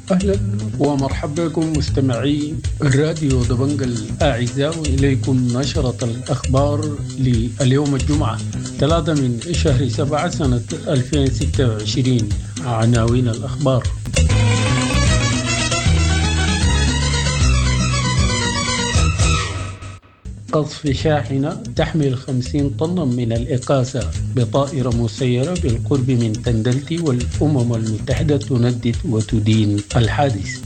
أهلا ومرحبا بكم مستمعي الراديو دبنج الأعزاء، وإليكم نشرة الأخبار لليوم الجمعة 3 من شهر 7 سنة 2026. عناوين الأخبار: قصف شاحنة تحمل 50 طنا من الإقاثة بطائرة مسيرة بالقرب من تندلتي، والأمم المتحدة تندد وتدين الحادث.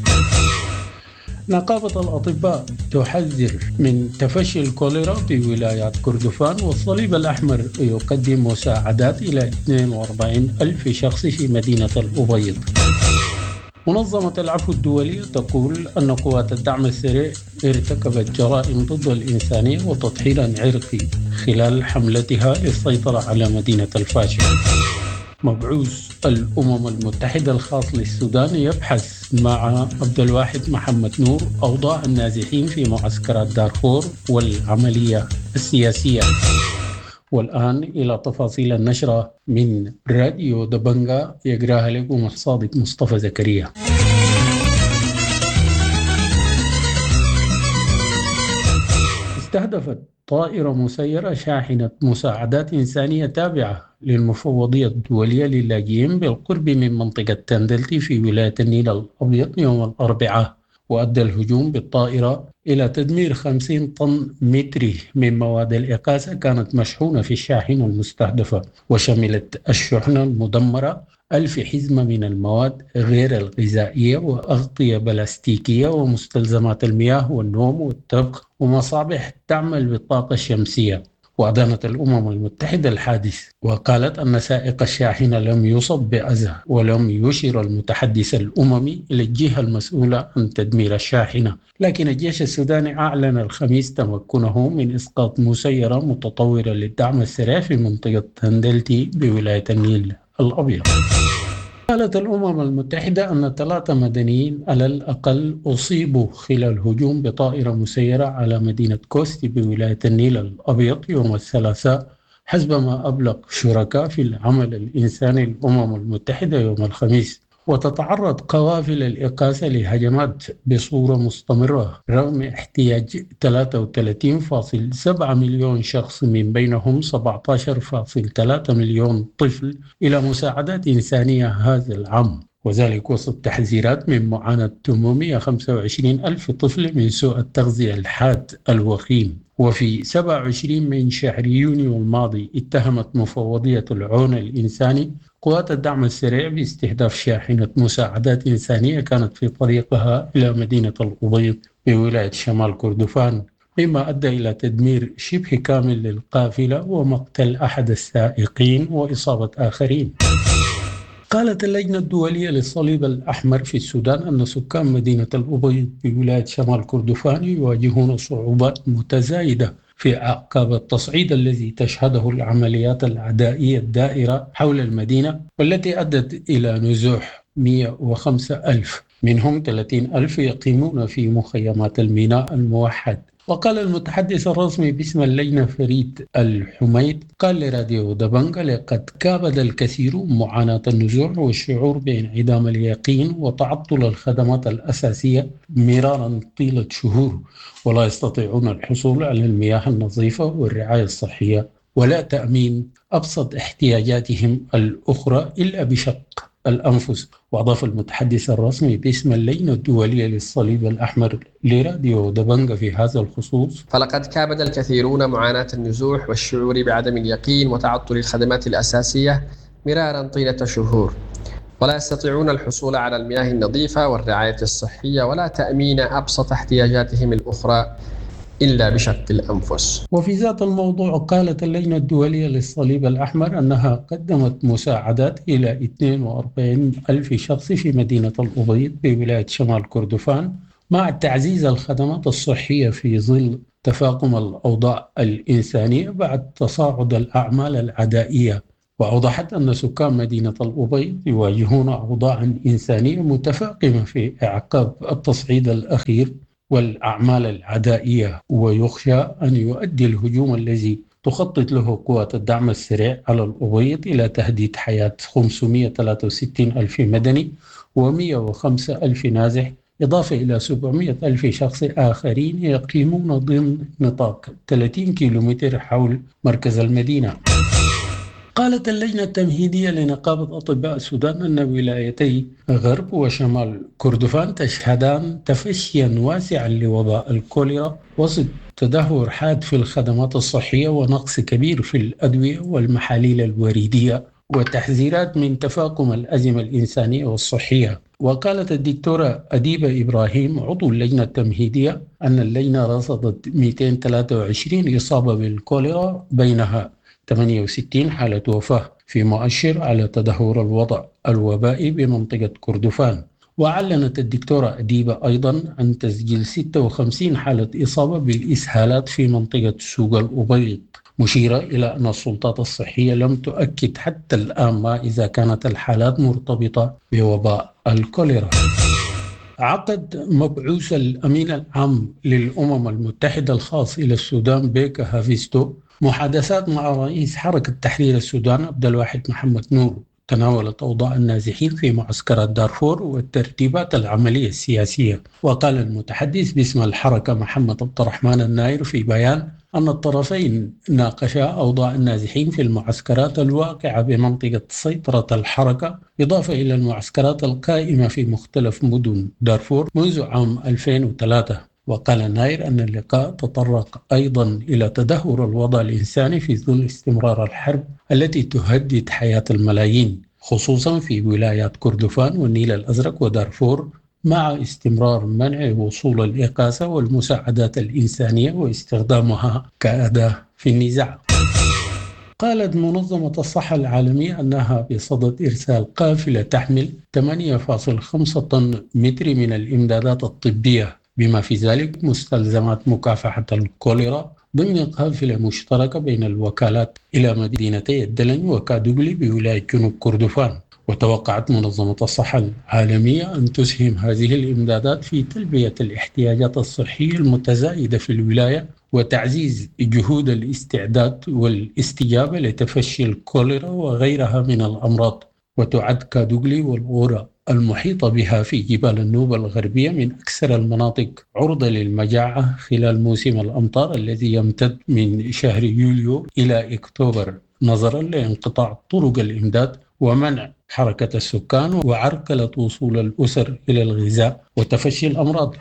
نقابة الأطباء تحذر من تفشي الكوليرا في ولايات كردفان، والصليب الأحمر يقدم مساعدات إلى 42 ألف شخص في مدينة الأبيض. منظمة العفو الدولية تقول أن قوات الدعم السريع ارتكبت جرائم ضد الإنسانية وتضحية عرقي خلال حملتها للسيطرة على مدينة الفاشا. مبعوث الأمم المتحدة الخاص للسودان يبحث مع عبد الواحد محمد نور أوضاع النازحين في معسكرات دارفور والعملية السياسية. والآن إلى تفاصيل النشرة من راديو دبنجا، يقراها لكم الصادق مصطفى زكريا. استهدفت طائرة مسيرة شاحنة مساعدات إنسانية تابعة للمفوضية الدولية للاجئين بالقرب من منطقة تندلتي في ولاية النيل الأبيض يوم الأربعاء، وأدى الهجوم بالطائرة إلى تدمير 50 طن متري من مواد الإقاثة كانت مشحونة في الشاحنة المستهدفة، وشملت الشحنة المدمرة 1000 حزمة من المواد غير الغذائية وأغطية بلاستيكية ومستلزمات المياه والنوم والطبخ ومصابيح تعمل بالطاقة الشمسية. وأدانت الأمم المتحدة الحادث، وقالت أن سائق الشاحنة لم يصب بأذى، ولم يشر المتحدث الأممي إلى الجهة المسؤولة عن تدمير الشاحنة. لكن الجيش السوداني أعلن الخميس تمكنه من إسقاط مسيرة متطورة للدعم السريع في منطقة تندلتي بولاية النيل الأبيض. قالت الأمم المتحدة أن 3 مدنيين على الأقل أصيبوا خلال هجوم بطائرة مسيرة على مدينة كوستي بولاية النيل الأبيض يوم الثلاثاء، حسب ما أبلغ شركاء في العمل الإنساني الأمم المتحدة يوم الخميس. وتتعرض قوافل الإقاثة لهجمات بصورة مستمرة رغم احتياج 33.7 مليون شخص، من بينهم 17.3 مليون طفل، إلى مساعدات إنسانية هذا العام، وذلك وسط تحذيرات من معاناة 825 ألف طفل من سوء التغذية الحاد الوخيم. وفي 27 من شهر يونيو الماضي اتهمت مفوضية العون الإنساني قوات الدعم السريع باستهداف شاحنة مساعدات إنسانية كانت في طريقها إلى مدينة الأبيض بولاية شمال كردفان، مما أدى إلى تدمير شبه كامل للقافلة ومقتل أحد السائقين وإصابة آخرين. قالت اللجنة الدولية للصليب الأحمر في السودان أن سكان مدينة الأبيض بولاية شمال كردفان يواجهون صعوبات متزايدة في أعقاب التصعيد الذي تشهده العمليات العدائية الدائرة حول المدينة، والتي أدت إلى نزوح 105 ألف، منهم 30 ألف يقيمون في مخيمات الميناء الموحد. وقال المتحدث الرسمي باسم اللجنة فريد الحميد قال لراديو دبنج: لقد كابد الكثيرون معاناة النزوح والشعور بانعدام اليقين وتعطل الخدمات الأساسية مرارا طيلة شهور، ولا يستطيعون الحصول على المياه النظيفة والرعاية الصحية ولا تأمين أبسط احتياجاتهم الأخرى إلا بشق الأنفس. وأضاف المتحدث الرسمي باسم اللجنة الدولية للصليب الأحمر لراديو دبنج في هذا الخصوص: فلقد كابد الكثيرون معاناة النزوح والشعور بعدم اليقين وتعطل الخدمات الأساسية مرارا طيلة شهور، ولا يستطيعون الحصول على المياه النظيفة والرعاية الصحية ولا تأمين أبسط احتياجاتهم الأخرى إلا بشق الأنفس. وفي ذات الموضوع قالت اللجنة الدولية للصليب الأحمر أنها قدمت مساعدات إلى 42 ألف شخص في مدينة الأبيض بولاية شمال كردفان، مع تعزيز الخدمات الصحية في ظل تفاقم الأوضاع الإنسانية بعد تصاعد الأعمال العدائية. وأوضحت أن سكان مدينة الأبيض يواجهون أوضاعا إنسانية متفاقمة في إعقاب التصعيد الأخير والأعمال العدائية، ويخشى أن يؤدي الهجوم الذي تخطط له قوات الدعم السريع على الأبيض إلى تهديد حياة 563 ألف مدني و105 ألف نازح، إضافة إلى 700 ألف شخص آخرين يقيمون ضمن نطاق 30 كيلومتر حول مركز المدينة. قالت اللجنة التمهيدية لنقابة أطباء السودان أن ولايتي غرب وشمال كردفان تشهدان تفشيا واسعا لوباء الكوليرا وسط تدهور حاد في الخدمات الصحية ونقص كبير في الأدوية والمحاليل الوريدية وتحذيرات من تفاقم الأزمة الإنسانية والصحية. وقالت الدكتورة أديبة إبراهيم عضو اللجنة التمهيدية أن اللجنة رصدت 223 إصابة بالكوليرا، بينها 68 حالة وفاة، في مؤشر على تدهور الوضع الوبائي بمنطقة كردفان. وأعلنت الدكتورة أديبة أيضا عن تسجيل 56 حالة إصابة بالإسهالات في منطقة سوق الأبيض، مشيرة إلى أن السلطات الصحية لم تؤكد حتى الآن ما إذا كانت الحالات مرتبطة بوباء الكوليرا. عقد مبعوث الأمين العام للأمم المتحدة الخاص إلى السودان بيكا هافيستو محادثات مع رئيس حركة تحرير السودان عبد الواحد محمد نور تناولت أوضاع النازحين في معسكرات دارفور والترتيبات العملية السياسية. وقال المتحدث باسم الحركة محمد عبد الرحمن الناير في بيان أن الطرفين ناقشا أوضاع النازحين في المعسكرات الواقعة بمنطقة سيطرة الحركة، إضافة إلى المعسكرات القائمة في مختلف مدن دارفور منذ عام 2003. وقال ناير أن اللقاء تطرق أيضا إلى تدهور الوضع الإنساني في ظل استمرار الحرب التي تهدد حياة الملايين، خصوصا في ولايات كردفان والنيل الأزرق ودارفور، مع استمرار منع وصول الإغاثة والمساعدات الإنسانية واستخدامها كأداة في النزاع. قالت منظمة الصحة العالمية أنها بصدد إرسال قافلة تحمل 8.5 طن متر من الإمدادات الطبية، بما في ذلك مستلزمات مكافحة الكوليرا، ضمن قافلة مشتركة بين الوكالات إلى مدينتي الدلن وكادوغلي بولاية جنوب كردفان. وتوقعت منظمة الصحة العالمية أن تسهم هذه الإمدادات في تلبية الاحتياجات الصحية المتزايدة في الولاية وتعزيز جهود الاستعداد والاستجابة لتفشي الكوليرا وغيرها من الأمراض. وتعد كادوغلي والغورة المحيطة بها في جبال النوبة الغربية من أكثر المناطق عرضة للمجاعة خلال موسم الأمطار الذي يمتد من شهر يوليو إلى أكتوبر، نظرا لانقطاع طرق الإمداد ومنع حركة السكان وعرقلة وصول الأسر إلى الغذاء وتفشي الأمراض.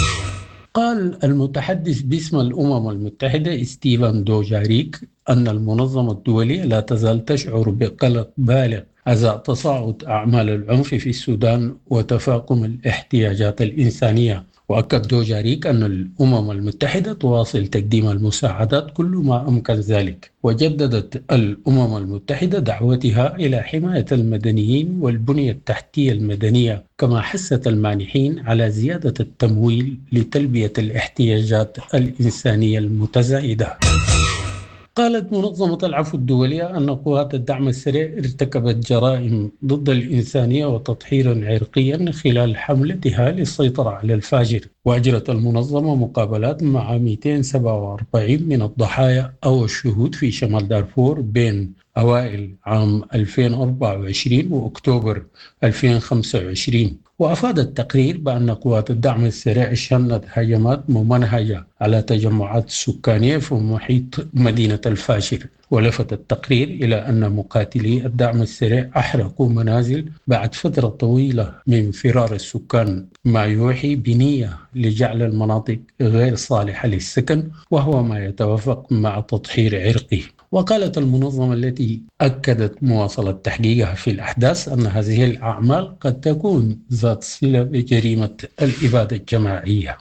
قال المتحدث باسم الأمم المتحدة ستيفان دوجاريك أن المنظمة الدولية لا تزال تشعر بقلق بالغ أزاء تصاعد أعمال العنف في السودان وتفاقم الاحتياجات الإنسانية. وأكد دوجاريك أن الأمم المتحدة تواصل تقديم المساعدات كل ما أمكن ذلك. وجددت الأمم المتحدة دعوتها إلى حماية المدنيين والبنية التحتية المدنية، كما حثت المانحين على زيادة التمويل لتلبية الاحتياجات الإنسانية المتزايدة. قالت منظمة العفو الدولية أن قوات الدعم السريع ارتكبت جرائم ضد الإنسانية وتطهيرا عرقيا خلال حملتها للسيطرة على الفاجر. وأجرت المنظمة مقابلات مع 247 من الضحايا أو الشهود في شمال دارفور بين أوائل عام 2024 وأكتوبر 2025. وأفاد التقرير بأن قوات الدعم السريع شنت هجمات ممنهجة على تجمعات سكانية في محيط مدينة الفاشر. ولفت التقرير إلى أن مقاتلي الدعم السريع أحرقوا منازل بعد فترة طويلة من فرار السكان، ما يوحي بنية لجعل المناطق غير صالحة للسكن، وهو ما يتوافق مع تطهير عرقي. وقالت المنظمة التي أكدت مواصلة تحقيقها في الأحداث أن هذه الأعمال قد تكون ذات صلة بجريمة الإبادة الجماعية.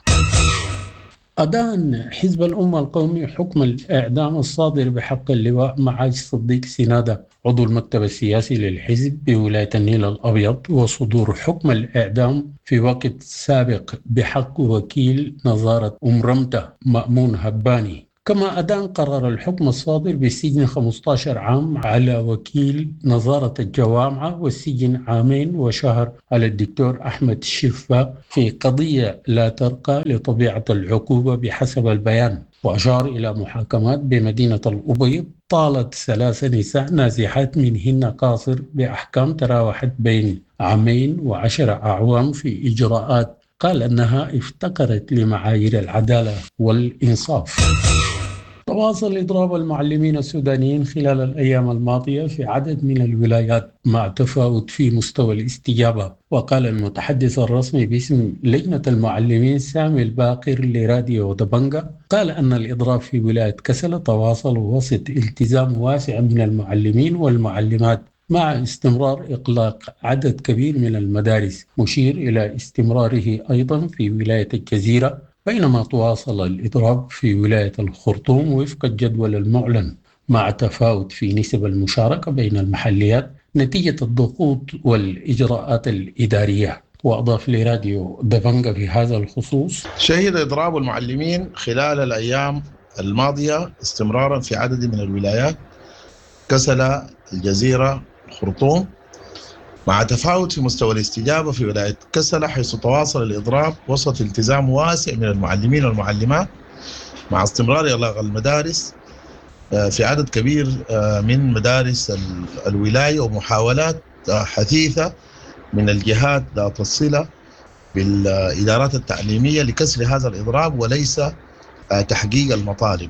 أدان حزب الأمة القومي حكم الإعدام الصادر بحق اللواء معاج صديق سنادة عضو المكتب السياسي للحزب بولاية النيل الأبيض، وصدور حكم الإعدام في وقت سابق بحق وكيل نظارة أمرمتة مأمون هباني. كما أدان قرر الحكم الصادر بالسجن 15 عام على وكيل نظارة الجوامع والسجن 2 عام وشهر على الدكتور أحمد الشفا في قضية لا ترقى لطبيعة العقوبة بحسب البيان. وأشار إلى محاكمات بمدينة الأبيض طالت 3 نساء نازحات منهن قاصر بأحكام تراوحت بين 2 و10 أعوام في إجراءات قال أنها افتقرت لمعايير العدالة والإنصاف. تواصل إضراب المعلمين السودانيين خلال الأيام الماضية في عدد من الولايات مع تفاوت في مستوى الاستجابة. وقال المتحدث الرسمي باسم لجنة المعلمين سامي الباقر لراديو دبنجة قال أن الإضراب في ولاية كسلة تواصل وسط التزام واسع من المعلمين والمعلمات مع استمرار إغلاق عدد كبير من المدارس، مشير إلى استمراره أيضا في ولاية الجزيرة، بينما تواصل الإضراب في ولاية الخرطوم وفق الجدول المعلن مع تفاوت في نسب المشاركة بين المحليات نتيجة الضغوط والإجراءات الإدارية. وأضاف لراديو دبنجة في هذا الخصوص: شهد إضراب المعلمين خلال الأيام الماضية استمرارا في عدد من الولايات كسلة، الجزيرة، خرطوم، مع تفاوت في مستوى الاستجابة في ولاية كسلة حيث تواصل الإضراب وسط التزام واسع من المعلمين والمعلمات مع استمرار إغلاق المدارس في عدد كبير من مدارس الولاية ومحاولات حثيثة من الجهات ذات الصلة بالإدارات التعليمية لكسر هذا الإضراب وليس تحقيق المطالب.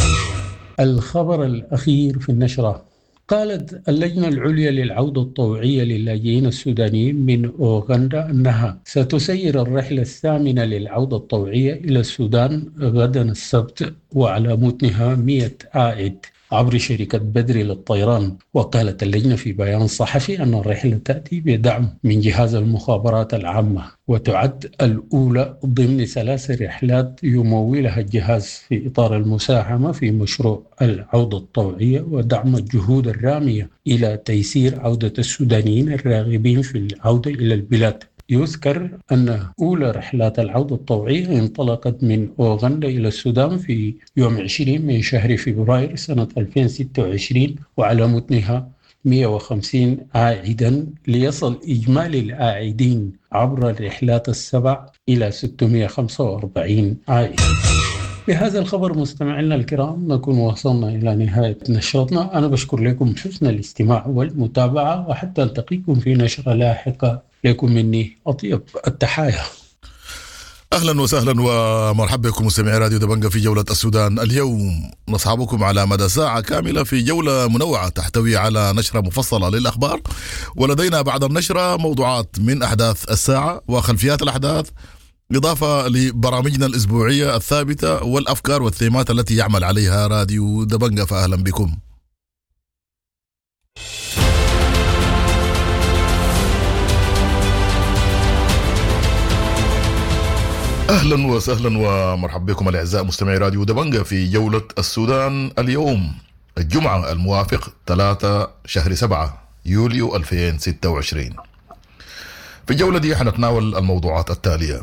الخبر الأخير في النشرة: قالت اللجنة العليا للعودة الطوعية للاجئين السودانيين من أوغندا أنها ستسير الرحلة الثامنة للعودة الطوعية إلى السودان غدا السبت، وعلى متنها 100 عائد عبر شركة بدري للطيران. وقالت اللجنة في بيان صحفي أن الرحلة تأتي بدعم من جهاز المخابرات العامة، وتعد الأولى ضمن 3 رحلات يمولها الجهاز في إطار المساهمة في مشروع العودة الطوعية ودعم الجهود الرامية إلى تيسير عودة السودانيين الراغبين في العودة إلى البلاد. يذكر أن أولى رحلات العودة الطوعية انطلقت من أوغندا إلى السودان في يوم 20 من شهر فبراير سنة 2026 وعلى متنها 150 عائدا، ليصل إجمالي العائدين عبر الرحلات ال7 إلى 645 عائد. بهذا الخبر مستمعينا الكرام نكون وصلنا إلى نهاية نشرتنا. أنا بشكر لكم حسن الاستماع والمتابعة، وحتى ألتقيكم في نشرة لاحقة. لكم مني أطيب التحايا. أهلا وسهلا ومرحبا بكم مستمعي راديو دبنجة في جولة السودان. اليوم نصحبكم على مدى ساعة كاملة في جولة منوعة تحتوي على نشرة مفصلة للأخبار، ولدينا بعد النشرة موضوعات من أحداث الساعة وخلفيات الأحداث، إضافة لبرامجنا الأسبوعية الثابتة والأفكار والثيمات التي يعمل عليها راديو دبنجة. فأهلا بكم. أهلا وسهلا ومرحبا بكم الأعزاء مستمعي راديو دبنجة في جولة السودان. اليوم الجمعة الموافق 3 شهر 7 يوليو 2026. في الجولة دي حنتناول الموضوعات التالية: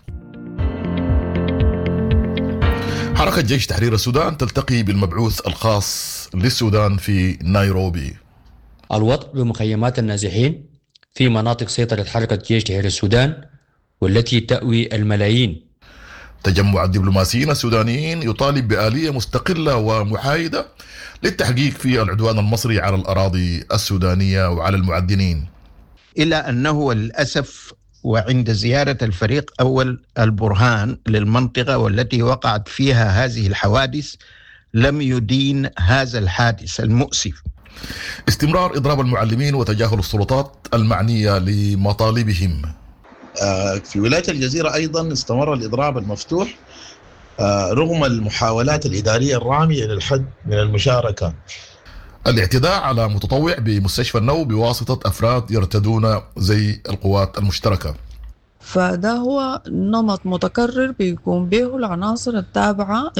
حركة جيش تحرير السودان تلتقي بالمبعوث الخاص للسودان في نيروبي. الوضع بمخيمات النازحين في مناطق سيطرة حركة جيش تحرير السودان والتي تأوي الملايين. تجمع الدبلوماسيين السودانيين يطالب بآلية مستقلة ومحايدة للتحقيق في العدوان المصري على الأراضي السودانية وعلى المعدنين. إلا أنه للأسف وعند زيارة الفريق أول البرهان للمنطقة والتي وقعت فيها هذه الحوادث لم يدين هذا الحادث المؤسف. استمرار إضراب المعلمين وتجاهل السلطات المعنية لمطالبهم. في ولاية الجزيرة أيضا استمر الإضراب المفتوح رغم المحاولات الإدارية الرامية للحد من المشاركة. الاعتداء على متطوع بمستشفى النوم بواسطة أفراد يرتدون زي القوات المشتركة. فده هو نمط متكرر بيقوم به العناصر التابعة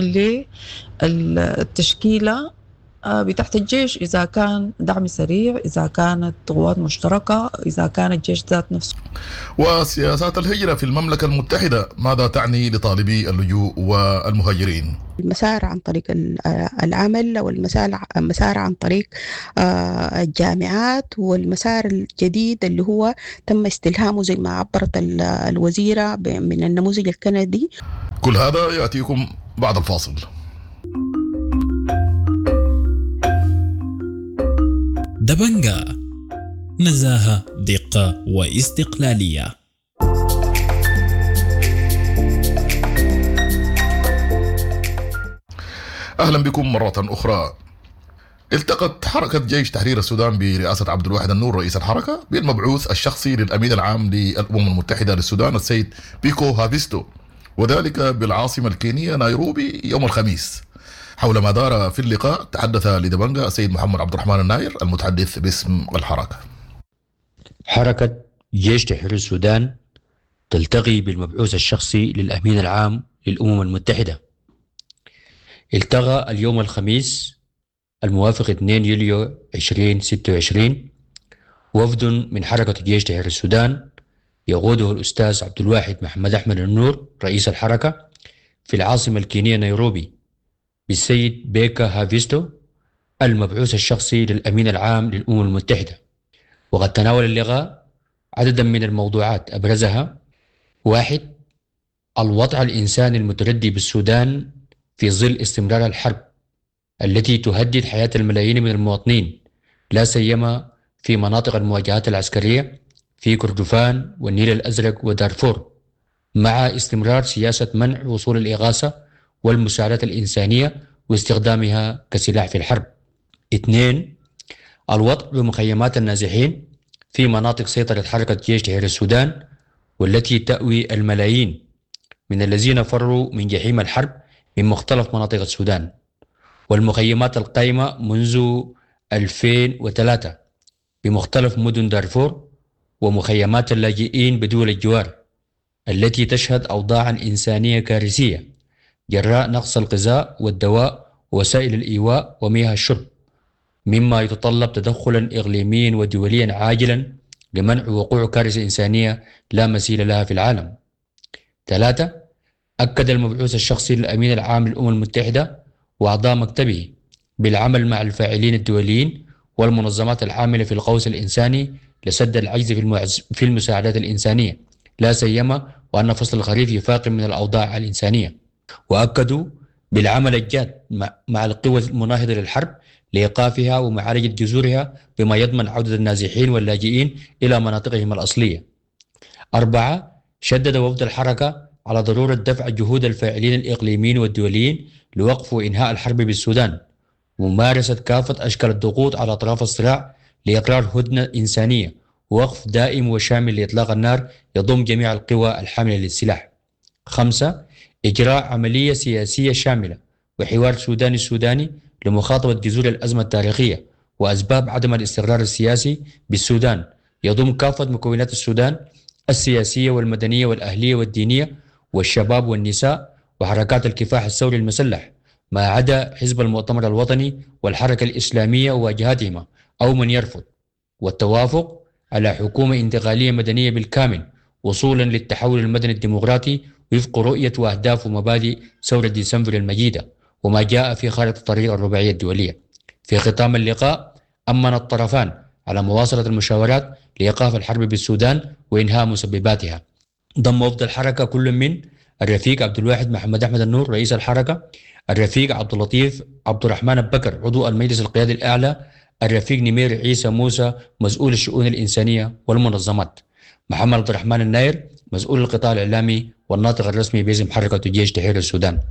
للتشكيلة بتحت الجيش، إذا كان دعم سريع، إذا كانت قوات مشتركة، إذا كان الجيش ذات نفسه. وسياسات الهجرة في المملكة المتحدة ماذا تعني لطالبي اللجوء والمهاجرين؟ المسار عن طريق العمل والمسار عن طريق الجامعات، والمسار الجديد اللي هو تم استلهامه زي ما عبرت الوزيرة من النموذج الكندي. كل هذا يأتيكم بعد الفاصل. دبنجة، نزاهة، دقة واستقلالية. أهلا بكم مرة أخرى. التقت حركة جيش تحرير السودان برئاسة عبد الواحد النور رئيس الحركة بالمبعوث الشخصي للأمين العام للأمم المتحدة للسودان السيد بيكو هافيستو، وذلك بالعاصمة الكينية نيروبي يوم الخميس. حول ما دار في اللقاء تحدث لدبنجة السيد محمد عبد الرحمن الناير المتحدث باسم الحركة. حركة جيش تحرير السودان تلتقي بالمبعوث الشخصي للأمين العام للأمم المتحدة. التقى اليوم الخميس الموافق 2 يوليو 2026 وفد من حركة جيش تحرير السودان يقوده الأستاذ عبد الواحد محمد أحمد النور رئيس الحركة في العاصمة الكينية نيروبي بالسيد بيكا هافيستو المبعوث الشخصي للأمين العام للأمم المتحدة. وقد تناول اللقاء عددا من الموضوعات أبرزها: 1. الوضع الإنساني المتردي بالسودان في ظل استمرار الحرب التي تهدد حياة الملايين من المواطنين، لا سيما في مناطق المواجهات العسكرية في كردفان والنيل الأزرق ودارفور، مع استمرار سياسة منع وصول الإغاثة والمساعدات الإنسانية واستخدامها كسلاح في الحرب. 2. الوضع بمخيمات النازحين في مناطق سيطرة حركة جيش تحرير السودان والتي تأوي الملايين من الذين فروا من جحيم الحرب من مختلف مناطق السودان، والمخيمات القائمة منذ 2003 بمختلف مدن دارفور، ومخيمات اللاجئين بدول الجوار التي تشهد أوضاعا إنسانية كارثية جراء نقص الغذاء والدواء ووسائل الإيواء ومياه الشرب، مما يتطلب تدخلا إقليميا ودوليا عاجلا لمنع وقوع كارثة إنسانية لا مثيل لها في العالم. 3. أكد المبعوث الشخصي للأمين العام للأمم المتحدة وأعضاء مكتبه بالعمل مع الفاعلين الدوليين والمنظمات العاملة في القوس الإنساني لسد العجز في المساعدات الإنسانية، لا سيما وأن فصل الخريف يفاقم من الأوضاع الإنسانية. وأكدوا بالعمل الجاد مع القوى المناهضة للحرب لإيقافها ومعالجة جذورها بما يضمن عودة النازحين واللاجئين إلى مناطقهم الأصلية. 4. شدد وفد الحركة على ضرورة دفع جهود الفاعلين الإقليميين والدوليين لوقف وإنهاء الحرب بالسودان، وممارسة كافة أشكال الضغوط على أطراف الصراع لإقرار هدنة إنسانية ووقف دائم وشامل لإطلاق النار يضم جميع القوى الحاملة للسلاح. 5. إجراء عملية سياسية شاملة وحوار سوداني لمخاطبة جذور الأزمة التاريخية وأسباب عدم الاستقرار السياسي بالسودان، يضم كافة مكونات السودان السياسية والمدنية والأهلية والدينية والشباب والنساء وحركات الكفاح الثوري المسلح، ما عدا حزب المؤتمر الوطني والحركة الإسلامية وواجهاتهما أو من يرفض، والتوافق على حكومة انتقالية مدنية بالكامل وصولا للتحول المدني الديمقراطي وفق رؤية وأهداف ومبادئ ثورة ديسمبر المجيدة وما جاء في خارطة الطريق الرباعية الدولية. في ختام اللقاء أمن الطرفان على مواصلة المشاورات لإيقاف الحرب بالسودان وإنهاء مسبباتها. ضم وفد الحركة كل من الرفيق عبد الواحد محمد أحمد النور رئيس الحركة، الرفيق عبد اللطيف عبد الرحمن بكر عضو المجلس القيادي الأعلى، الرفيق نمير عيسى موسى مسؤول الشؤون الإنسانية والمنظمات، محمد عبد الرحمن الناير مسؤول القطاع الإعلامي والناطق الرسمي باسم حركة جيش تحرير السودان.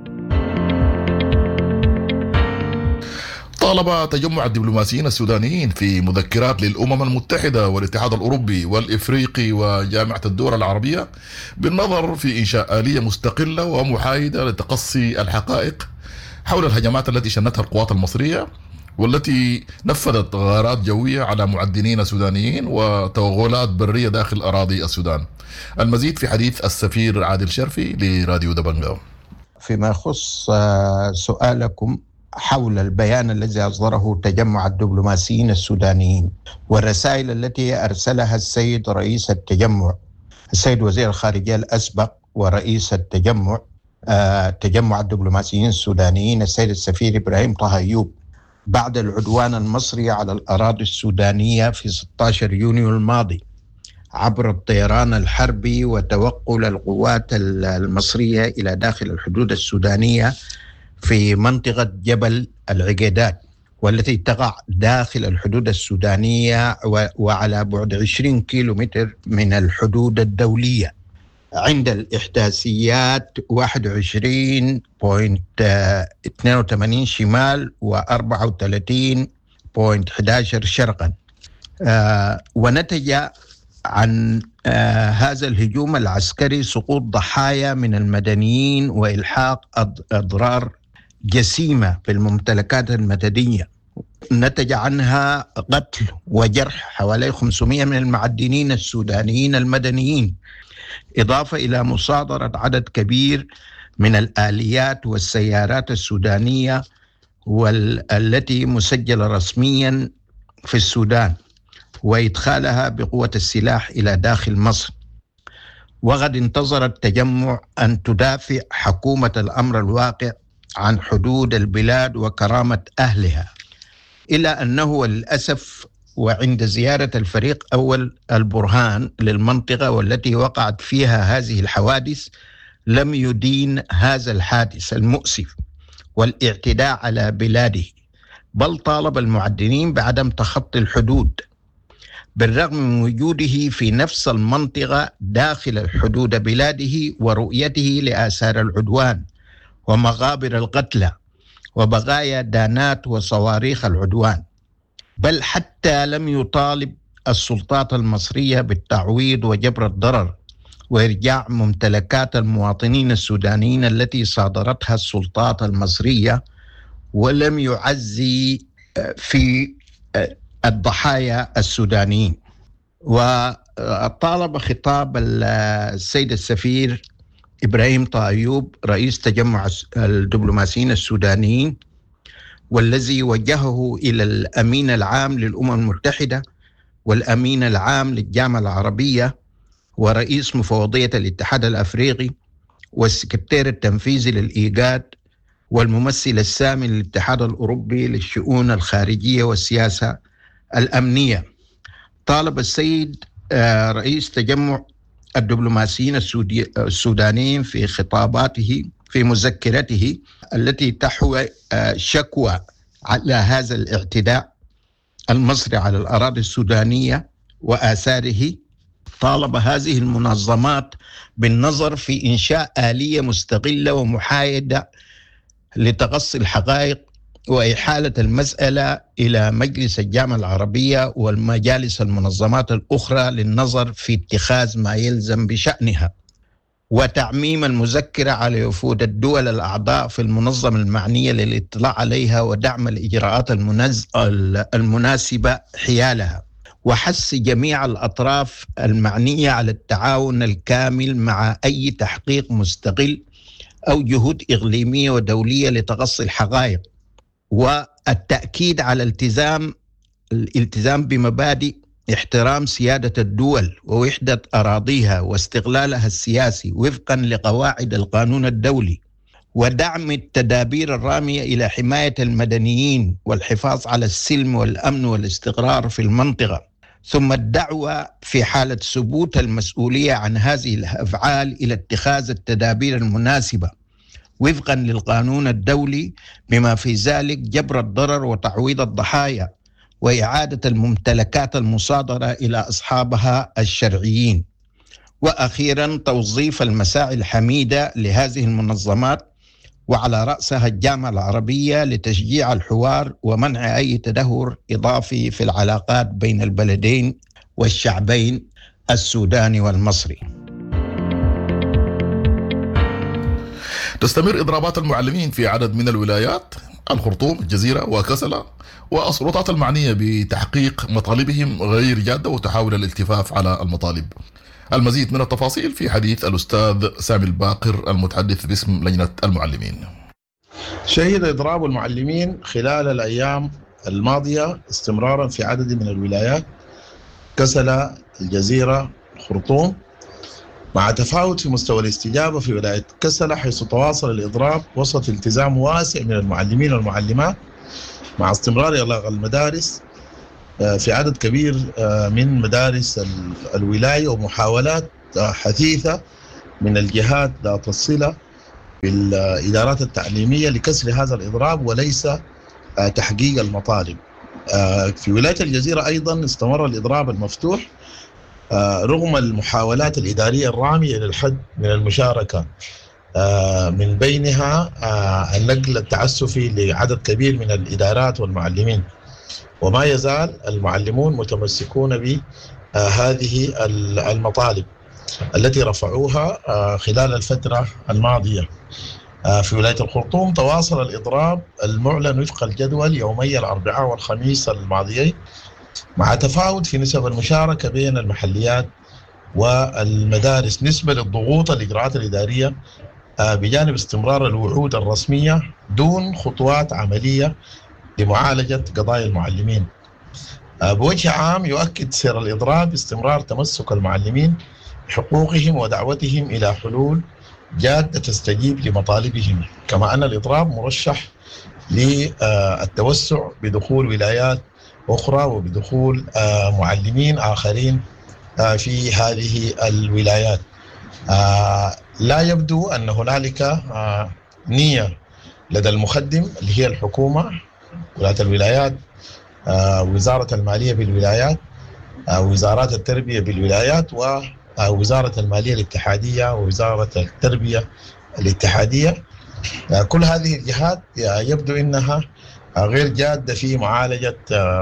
طالب تجمع الدبلوماسيين السودانيين في مذكرات للأمم المتحدة والاتحاد الأوروبي والإفريقي وجامعة الدول العربية بالنظر في إنشاء آلية مستقلة ومحايدة لتقصي الحقائق حول الهجمات التي شنتها القوات المصرية والتي نفذت غارات جوية على معدنين سودانيين وتوغلات برية داخل أراضي السودان. المزيد في حديث السفير عادل شرفي لراديو دبنجة. فيما يخص سؤالكم حول البيان الذي أصدره تجمع الدبلوماسيين السودانيين والرسائل التي أرسلها السيد رئيس التجمع السيد وزير الخارجية الأسبق ورئيس التجمع تجمع الدبلوماسيين السودانيين السيد السفير إبراهيم طه أيوب بعد العدوان المصري على الأراضي السودانية في 16 يونيو الماضي عبر الطيران الحربي وتوغل القوات المصرية إلى داخل الحدود السودانية في منطقة جبل العقيدات والتي تقع داخل الحدود السودانية وعلى بعد 20 كيلومتر من الحدود الدولية، عند الإحداثيات 21.82 شمال و34.11 شرقا. ونتج عن هذا الهجوم العسكري سقوط ضحايا من المدنيين وإلحاق أضرار جسيمة بالممتلكات المدنية، نتج عنها قتل وجرح حوالي 500 من المعدنين السودانيين المدنيين، إضافة إلى مصادرة عدد كبير من الآليات والسيارات السودانية والتي مسجلة رسميا في السودان، وإدخالها بقوة السلاح إلى داخل مصر. وقد انتظر التجمع أن تدافع حكومة الأمر الواقع عن حدود البلاد وكرامة أهلها، إلا أنه للأسف وعند زيارة الفريق أول البرهان للمنطقة والتي وقعت فيها هذه الحوادث لم يدين هذا الحادث المؤسف والاعتداء على بلاده، بل طالب المعدنين بعدم تخطي الحدود بالرغم من وجوده في نفس المنطقة داخل الحدود بلاده ورؤيته لآثار العدوان ومغابر القتلى وبقايا دانات وصواريخ العدوان، بل حتى لم يطالب السلطات المصرية بالتعويض وجبر الضرر وإرجاع ممتلكات المواطنين السودانيين التي صادرتها السلطات المصرية، ولم يعزي في الضحايا السودانيين. وطالب خطاب السيد السفير إبراهيم طايوب رئيس تجمع الدبلوماسيين السودانيين، والذي وجهه إلى الأمين العام للأمم المتحدة والأمين العام للجامعة العربية ورئيس مفوضية الاتحاد الأفريقي والسكرتير التنفيذي للإيجاد والممثل السامي للاتحاد الأوروبي للشؤون الخارجية والسياسة الأمنية. طالب السيد رئيس تجمع الدبلوماسيين السودانيين في خطاباته في مذكرته التي تحوي شكوى على هذا الاعتداء المصري على الأراضي السودانية وآثاره، طالب هذه المنظمات بالنظر في إنشاء آلية مستقلة ومحايدة لتقصي الحقائق وإحالة المسألة إلى مجلس الجامعة العربية والمجالس المنظمات الأخرى للنظر في اتخاذ ما يلزم بشأنها، وتعميم المذكرة على وفود الدول الأعضاء في المنظمة المعنية للاطلاع عليها ودعم الإجراءات المناسبة حيالها، وحث جميع الأطراف المعنية على التعاون الكامل مع أي تحقيق مستقل أو جهود إقليمية ودولية لتقصي الحقائق، والتأكيد على الالتزام بمبادئ احترام سيادة الدول ووحدة أراضيها واستقلالها السياسي وفقا لقواعد القانون الدولي، ودعم التدابير الرامية إلى حماية المدنيين والحفاظ على السلم والأمن والاستقرار في المنطقة، ثم الدعوة في حالة ثبوت المسؤولية عن هذه الأفعال إلى اتخاذ التدابير المناسبة وفقا للقانون الدولي، بما في ذلك جبر الضرر وتعويض الضحايا وإعادة الممتلكات المصادرة إلى أصحابها الشرعيين. وأخيرا توظيف المساعي الحميدة لهذه المنظمات وعلى رأسها الجامعة العربية لتشجيع الحوار ومنع أي تدهور إضافي في العلاقات بين البلدين والشعبين السوداني والمصري. تستمر إضرابات المعلمين في عدد من الولايات، الخرطوم، الجزيرة وكسلة، والسلطات المعنية بتحقيق مطالبهم غير جادة وتحاول الالتفاف على المطالب. المزيد من التفاصيل في حديث الأستاذ سامي الباقر المتحدث باسم لجنة المعلمين. شهد إضراب المعلمين خلال الأيام الماضية استمرارا في عدد من الولايات كسلة، الجزيرة، الخرطوم، مع تفاوت في مستوى الاستجابة في ولاية كسلة، حيث تواصل الإضراب وسط التزام واسع من المعلمين والمعلمات مع استمرار إغلاق المدارس في عدد كبير من مدارس الولاية، ومحاولات حثيثة من الجهات ذات الصلة بالإدارات التعليمية لكسر هذا الإضراب وليس تحقيق المطالب. في ولاية الجزيرة أيضا استمر الإضراب المفتوح رغم المحاولات الإدارية الرامية للحد من المشاركة، من بينها النقل التعسفي لعدد كبير من الإدارات والمعلمين. وما يزال المعلمون متمسكون بهذه المطالب التي رفعوها خلال الفترة الماضية. في ولاية الخرطوم تواصل الإضراب المعلن وفق الجدول يومي الأربعاء والخميس الماضيين، مع تفاوت في نسب المشاركة بين المحليات والمدارس نسبة للضغوط الإجراءات الإدارية، بجانب استمرار الوعود الرسمية دون خطوات عملية لمعالجة قضايا المعلمين. بوجه عام يؤكد سير الإضراب استمرار تمسك المعلمين بحقوقهم ودعوتهم إلى حلول جادة تستجيب لمطالبهم، كما أن الإضراب مرشح للتوسع بدخول ولايات أخرى وبدخول معلمين آخرين في هذه الولايات. لا يبدو أن هنالك نية لدى المخدم اللي هي الحكومة، ولاية الولايات، وزارة المالية بالولايات، وزارات التربية بالولايات، ووزارة المالية الاتحادية ووزارة التربية الاتحادية. كل هذه الجهات يبدو أنها غير جادة في معالجة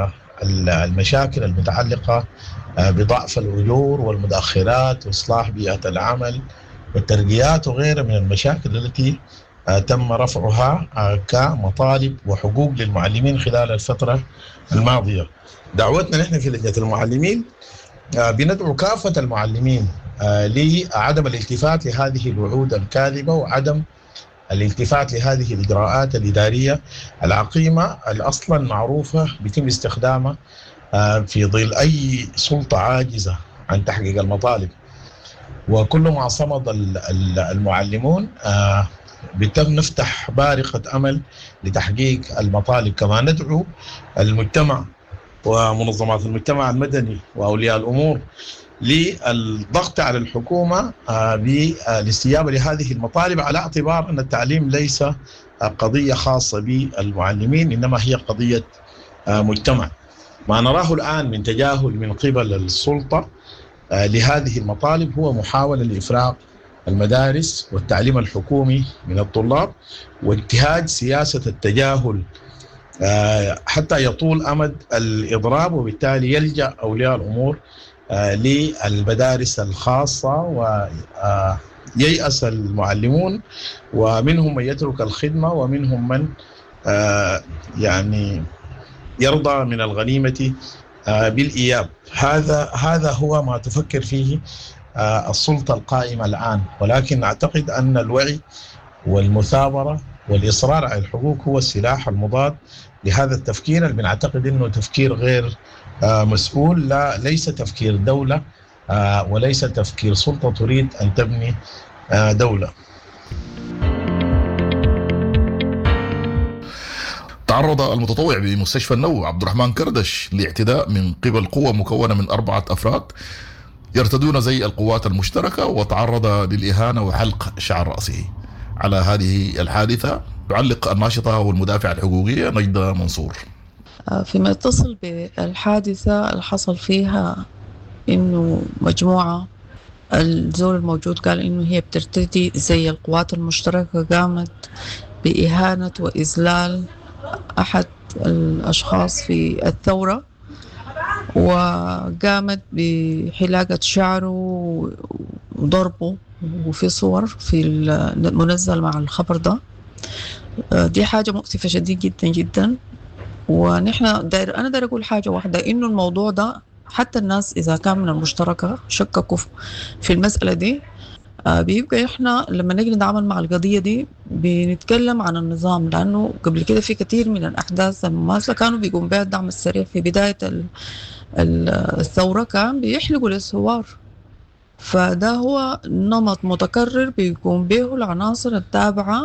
المشاكل المتعلقة بضعف الأجور والمدخرات وإصلاح بيئة العمل والترقيات وغيرها من المشاكل التي تم رفعها كمطالب وحقوق للمعلمين خلال الفترة الماضية. دعوتنا نحن في لجنة المعلمين بندعو كافة المعلمين لعدم الالتفات لهذه الوعود الكاذبة وعدم الالتفات لهذه الإجراءات الإدارية العقيمة أصلا معروفة بيتم استخدامها في ظل أي سلطة عاجزة عن تحقيق المطالب. وكل ما صمد المعلمون بيتم نفتح بارقة أمل لتحقيق المطالب. كما ندعو المجتمع ومنظمات المجتمع المدني وأولياء الأمور للضغط على الحكومة بالاستجابة لهذه المطالب، على اعتبار أن التعليم ليس قضية خاصة بالمعلمين، إنما هي قضية مجتمع. ما نراه الآن من تجاهل من قبل السلطة لهذه المطالب هو محاولة لإفراغ المدارس والتعليم الحكومي من الطلاب، وانتهاج سياسة التجاهل حتى يطول أمد الإضراب، وبالتالي يلجأ أولياء الأمور للمدارس الخاصة وييأس المعلمون، ومنهم من يترك الخدمة ومنهم من يعني يرضى من الغنيمة بالإياب. هذا هو ما تفكر فيه السلطة القائمة الآن، ولكن أعتقد أن الوعي والمثابرة والإصرار على الحقوق هو السلاح المضاد لهذا التفكير، اللي بنعتقد أنه تفكير غير مسؤول، ليس تفكير دولة وليس تفكير سلطة تريد أن تبني دولة. تعرض المتطوع بمستشفى النو عبد الرحمن كردش لاعتداء من قبل قوة مكونة من 4 أفراد يرتدون زي القوات المشتركة، وتعرض للإهانة وحلق شعر رأسه. على هذه الحادثة يعلق الناشطة والمدافعة الحقوقية نجدة منصور. فيما يتصل بالحادثة اللي حصل فيها إنه مجموعة الزول الموجود قال إنه هي بترتدي زي القوات المشتركة، قامت بإهانة وإذلال أحد الأشخاص في الثورة، وقامت بحلاقة شعره وضربه، وفي صور في المنزل مع الخبر ده. دي حاجة مؤسفة شديد جدا جدا. ونحن أنا داير أقول حاجة واحدة، إنه الموضوع ده حتى الناس إذا كان من المشتركة شككوا في المسألة دي، بيبقى إحنا لما نيجي نتعامل مع القضية دي بنتكلم عن النظام، لأنه قبل كده في كثير من الأحداث المماثلة كانوا بيقوم بها الدعم السريع في بداية الثورة، كان بيحلقوا للثوار. فده هو نمط متكرر بيقوم به العناصر التابعة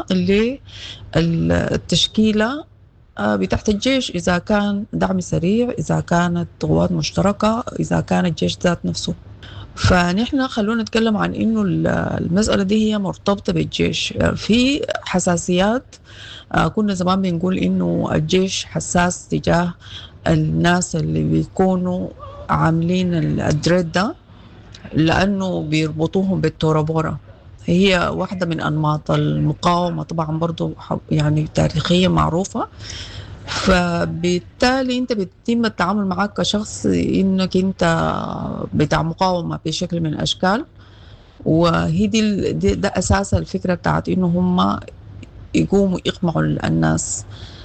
للتشكيلة بتحت الجيش، إذا كان دعم سريع، إذا كانت قوات مشتركة، إذا كان الجيش ذات نفسه. فنحن خلونا نتكلم عن إنه المسألة دي هي مرتبطة بالجيش. في حساسيات، كنا زمان بنقول إنه الجيش حساس تجاه الناس اللي بيكونوا عاملين الدريد ده، لأنه بيربطوهم بالتورابورا. هي واحدة من أنماط المقاومة طبعا برضو يعني تاريخيا معروفة. فبالتالي انت بيتم التعامل معك كشخص انك انت بتاع مقاومة بشكل من الاشكال. وهي ده اساس الفكرة بتاعت انه هم يقوموا يقمعوا الناس